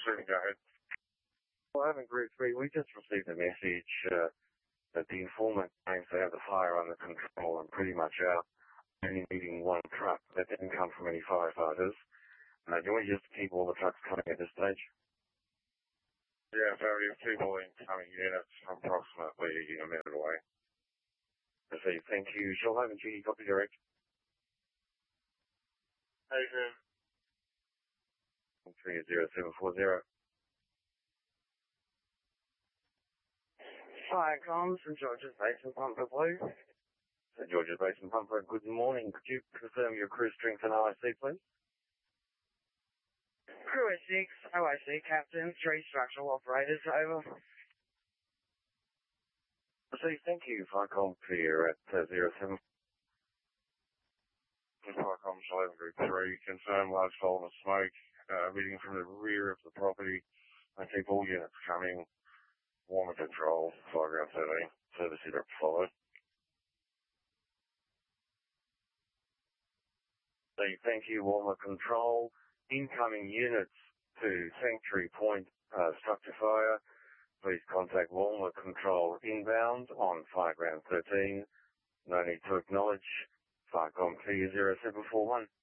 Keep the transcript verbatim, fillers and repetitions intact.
Receiving, go ahead. Well, having Group three, we just received a message uh, that the informant claims to have the fire under control and pretty much out, only needing one truck. That didn't come from any firefighters. Uh, do you want just to keep all the trucks coming at this stage? Yeah, so we have two more incoming units approximately a minute away. Received, thank you. Shoalhaven Duty, copy direct. Adrian. three zero seven four zero. Fire comms, St George's Basin Pumper Blue. St George's Basin Pumper, good morning. Could you confirm your crew strength and O I C, please? Crew S six, O I C Captain, three structural operators, over. Received, thank you. Firecom clear at uh, zero seven. Firecom Shoalhaven Group three, confirm large volume of smoke, uh, emitting from the rear of the property. I keep all units coming. Warmer control, Fireground thirteen, service either followed. Thank you, Warmer Control. Incoming units to Sanctuary Point, uh, structure fire. Please contact Warmer Control inbound on Fireground thirteen. No need to acknowledge. Firecom clear zero seven four one.